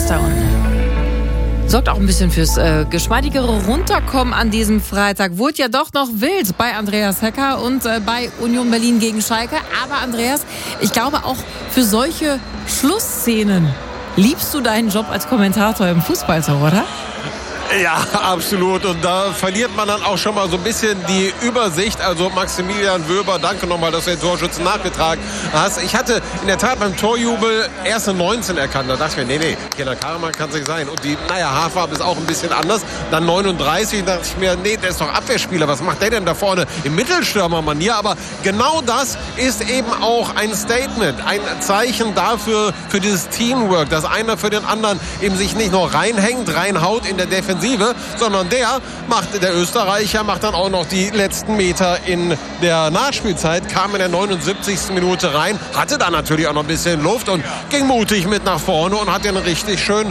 leichter und sorgt auch ein bisschen fürs geschmeidigere Runterkommen an diesem Freitag. Wurde ja doch noch wild bei Andreas Hecker und bei Union Berlin gegen Schalke. Aber Andreas, ich glaube auch für solche Schlussszenen liebst du deinen Job als Kommentator im Fußball, so, oder? Ja, absolut. Und da verliert man dann auch schon mal so ein bisschen die Übersicht. Also Maximilian Wöber, danke nochmal, dass du den Torschützen nachgetragen hast. Ich hatte in der Tat beim Torjubel erst eine 19 erkannt. Da dachte ich mir, nee, Kenan Karaman kann es nicht sein. Und die, Haarfarbe ist auch ein bisschen anders. Dann 39, da dachte ich mir, nee, der ist doch Abwehrspieler. Was macht der denn da vorne im Mittelstürmermanier? Aber genau das ist eben auch ein Statement, ein Zeichen dafür, für dieses Teamwork, dass einer für den anderen eben sich nicht nur reinhaut in der Defensive, sondern der Österreicher macht dann auch noch die letzten Meter in der Nachspielzeit, kam in der 79. Minute rein, hatte dann natürlich auch noch ein bisschen Luft und ging mutig mit nach vorne und hat den richtig schön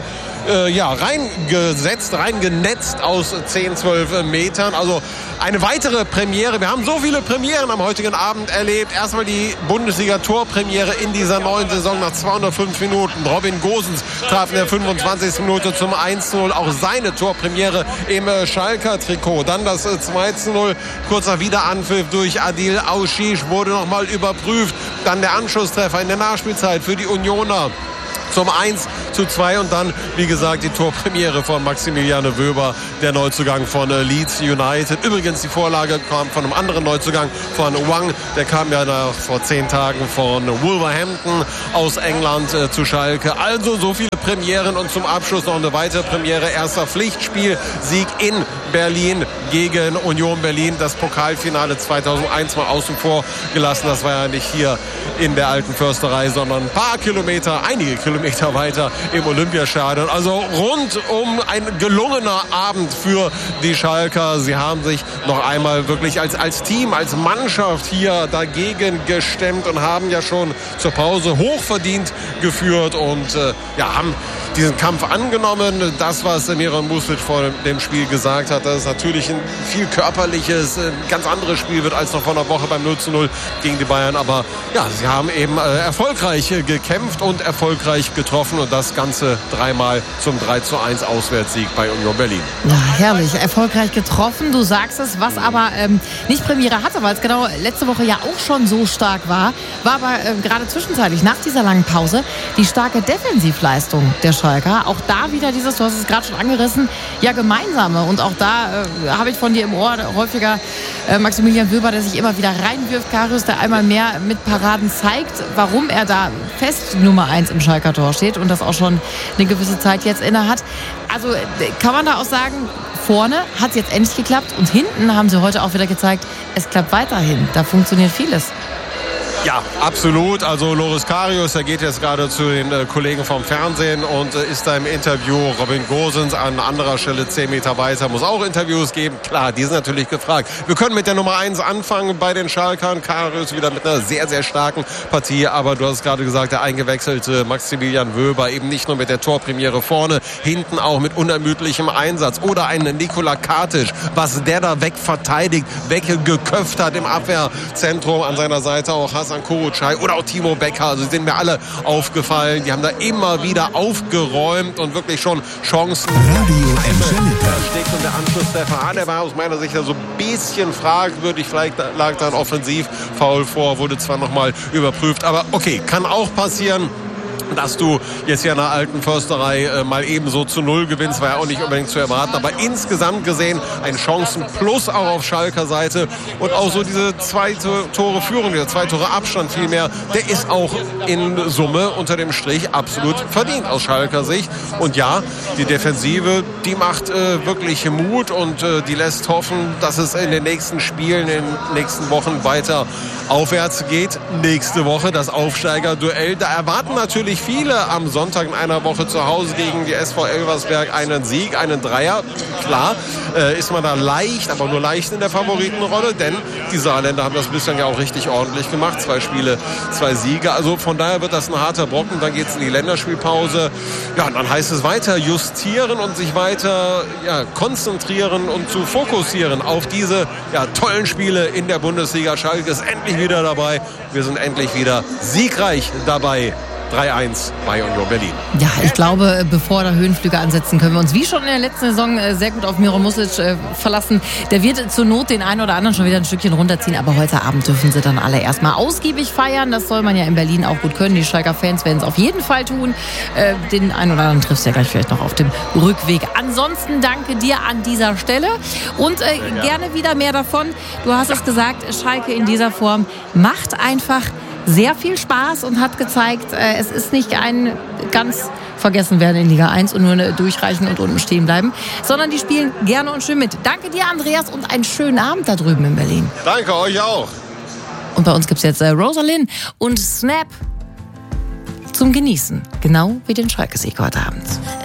reingenetzt aus 10, 12 Metern. Also eine weitere Premiere. Wir haben so viele Premieren am heutigen Abend erlebt. Erstmal die Bundesliga-Torpremiere in dieser neuen Saison nach 205 Minuten. Robin Gosens traf in der 25. Minute zum 1:0. Auch seine Torpremiere im Schalker Trikot. Dann das 2:0. Kurzer Wiederanpfiff durch Adil Auschisch wurde nochmal überprüft. Dann der Anschlusstreffer in der Nachspielzeit für die Unioner zum 1:2 und dann, wie gesagt, die Torpremiere von Maximilian Wöber, der Neuzugang von Leeds United. Übrigens, die Vorlage kam von einem anderen Neuzugang, von Wang. Der kam ja vor 10 Tagen von Wolverhampton aus England zu Schalke. Also so viele Premieren und zum Abschluss noch eine weitere Premiere. Erster Pflichtspiel-Sieg in Berlin gegen Union Berlin. Das Pokalfinale 2001 mal außen vor gelassen. Das war ja nicht hier in der alten Försterei, sondern einige Kilometer weiter im Olympiastadion. Also rundum ein gelungener Abend für die Schalker. Sie haben sich noch einmal wirklich als Team, als Mannschaft hier dagegen gestemmt und haben ja schon zur Pause hochverdient geführt und haben diesen Kampf angenommen. Das, was Miran Muslic vor dem Spiel gesagt hat, dass es natürlich ein viel körperliches, ein ganz anderes Spiel wird als noch vor einer Woche beim 0:0 gegen die Bayern. Aber ja, sie haben eben erfolgreich gekämpft und erfolgreich getroffen und das Ganze dreimal zum 3:1 Auswärtssieg bei Union Berlin. Ja, herrlich, erfolgreich getroffen. Du sagst es, was aber nicht Premiere hatte, weil es genau letzte Woche ja auch schon so stark war aber gerade zwischenzeitlich nach dieser langen Pause die starke Defensivleistung der Schalker. Auch da wieder du hast es gerade schon angerissen, ja gemeinsame. Und auch da habe ich von dir im Ohr häufiger Maximilian Wöber, der sich immer wieder reinwirft, Karius, der einmal mehr mit Paraden zeigt, warum er da fest Nummer 1 im Schalker Tor steht und das auch schon eine gewisse Zeit jetzt inne hat. Also kann man da auch sagen, vorne hat es jetzt endlich geklappt und hinten haben sie heute auch wieder gezeigt, es klappt weiterhin. Da funktioniert vieles. Ja, absolut. Also Loris Karius, der geht jetzt gerade zu den Kollegen vom Fernsehen und ist da im Interview. Robin Gosens an anderer Stelle 10 Meter weiter muss auch Interviews geben. Klar, die sind natürlich gefragt. Wir können mit der Nummer 1 anfangen bei den Schalkern. Karius wieder mit einer sehr, sehr starken Partie. Aber du hast gerade gesagt, der eingewechselte Maximilian Wöber eben nicht nur mit der Torpremiere vorne, hinten auch mit unermüdlichem Einsatz. Oder ein Nikola Katic, was der da wegverteidigt, weggeköpft hat im Abwehrzentrum. An seiner Seite auch Hasan Kurucay oder auch Timo Becker. Also sind mir alle aufgefallen. Die haben da immer wieder aufgeräumt und wirklich schon Chancen. Radio Emschelliker. Steckt und der Anschlusstreffer, der war aus meiner Sicht so ein bisschen fragwürdig. Vielleicht lag da ein Offensivfoul vor, wurde zwar nochmal überprüft, aber okay, kann auch passieren. Dass du jetzt hier in der alten Försterei mal eben so zu 0 gewinnst, war ja auch nicht unbedingt zu erwarten. Aber insgesamt gesehen ein Chancenplus auch auf Schalker Seite. Und auch so diese 2 Tore Führung, dieser 2 Tore Abstand vielmehr, der ist auch in Summe unter dem Strich absolut verdient aus Schalker Sicht. Und ja, die Defensive, die macht wirklich Mut und die lässt hoffen, dass es in den nächsten Spielen, in den nächsten Wochen weiter aufwärts geht. Nächste Woche das Aufsteigerduell. Da erwarten natürlich viele am Sonntag in einer Woche zu Hause gegen die SV Elversberg einen Sieg, einen Dreier. Klar, ist man da leicht, aber nur leicht in der Favoritenrolle, denn die Saarländer haben das bislang ja auch richtig ordentlich gemacht. 2 Spiele, 2 Siege. Also von daher wird das ein harter Brocken. Dann geht es in die Länderspielpause. Ja, und dann heißt es weiter justieren und sich weiter konzentrieren und zu fokussieren auf diese tollen Spiele in der Bundesliga. Schalke ist endlich wieder dabei. Wir sind endlich wieder siegreich dabei 3-1 bei Union Berlin. Ja, ich glaube, bevor da Höhenflüge ansetzen, können wir uns wie schon in der letzten Saison sehr gut auf Miro Music verlassen. Der wird zur Not den einen oder anderen schon wieder ein Stückchen runterziehen, aber heute Abend dürfen sie dann alle erstmal ausgiebig feiern. Das soll man ja in Berlin auch gut können. Die Schalker Fans werden es auf jeden Fall tun. Den einen oder anderen triffst du ja gleich vielleicht noch auf dem Rückweg. Ansonsten danke dir an dieser Stelle und gerne wieder mehr davon. Du hast es gesagt, Schalke in dieser Form macht einfach sehr viel Spaß und hat gezeigt, es ist nicht ein ganz vergessen werden in Liga 1 und nur durchreichen und unten stehen bleiben, sondern die spielen gerne und schön mit. Danke dir, Andreas, und einen schönen Abend da drüben in Berlin. Danke, euch auch. Und bei uns gibt es jetzt Rosalind und Snap zum Genießen, genau wie den Schalke-Sieg heute Abend.